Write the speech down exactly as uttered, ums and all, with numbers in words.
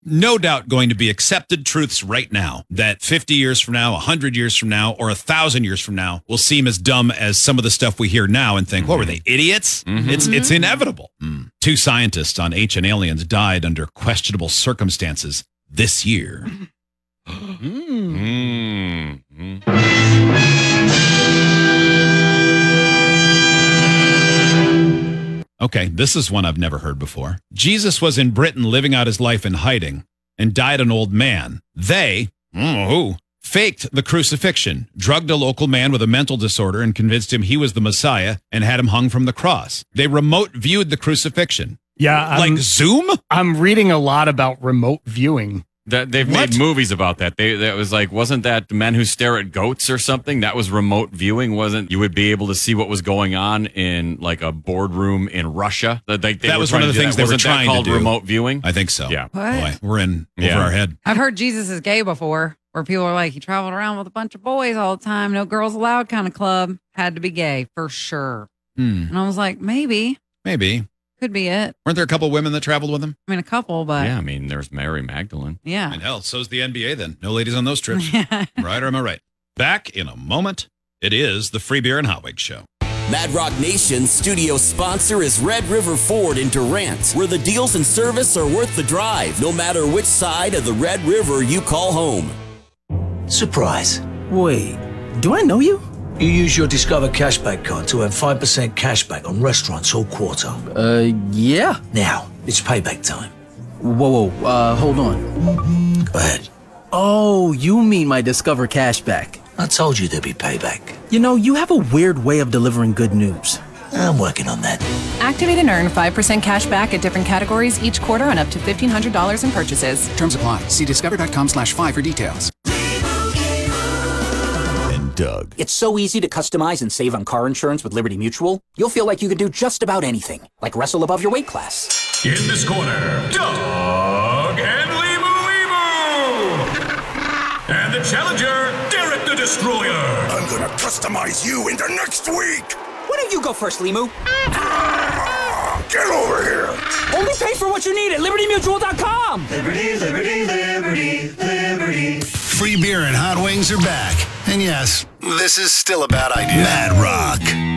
no doubt going to be accepted truths right now that fifty years from now, one hundred years from now, or one thousand years from now will seem as dumb as some of the stuff we hear now and think, mm-hmm. what were they, idiots? Mm-hmm. It's it's inevitable. Mm. Two scientists on Ancient Aliens died under questionable circumstances this year. mm. Okay, this is one I've never heard before. Jesus was in Britain living out his life in hiding and died an old man. They, mm, who, faked the crucifixion, drugged a local man with a mental disorder and convinced him he was the Messiah and had him hung from the cross. They remote viewed the crucifixion. Yeah. I'm, like Zoom? I'm reading a lot about remote viewing. That they've What? made movies about that. They that was like, wasn't that Men Who Stare at Goats or something? That was remote viewing, wasn't? You would be able to see what was going on in like a boardroom in Russia. That, they, they That were was one trying of to the do things that. they were Wasn't that trying to called do. remote viewing? I think so. Yeah. What? Boy, we're in over Yeah. our head. I've heard Jesus is gay before, where people are like, he traveled around with a bunch of boys all the time. No girls allowed kind of club. Had to be gay for sure. Hmm, And I was like, maybe. maybe. Could be it. Weren't there a couple women that traveled with him? I mean, a couple, but Yeah, I mean, there's Mary Magdalene. yeah. And hell, so's the N B A then. No ladies on those trips. Yeah. Right or am I right? Back in a moment. It is the Free Beer and Hot Wings Show. Mad Rock Nation's studio sponsor is Red River Ford in Durant, where the deals and service are worth the drive, no matter which side of the Red River you call home. Surprise. Wait, do I know you? You use your Discover Cashback card to earn five percent cashback on restaurants all quarter. Uh, yeah. Now, it's payback time. Whoa, whoa, uh, hold on. Go ahead. Oh, you mean my Discover Cashback. I told you there'd be payback. You know, you have a weird way of delivering good news. I'm working on that. Activate and earn five percent cash back at different categories each quarter on up to fifteen hundred dollars in purchases. Terms apply. See discover.com slash five for details. And Doug. It's so easy to customize and save on car insurance with Liberty Mutual. You'll feel like you can do just about anything, like wrestle above your weight class. In this corner, Doug and Limu Limu! And the challenger, Derek the Destroyer! I'm gonna customize you into next week! Why don't you go first, Limu? Ah, get over here! Only pay for what you need at liberty mutual dot com! Liberty, liberty, liberty, liberty. Free beer and hot wings are back. And yes, this is still a bad idea. Mad Rock.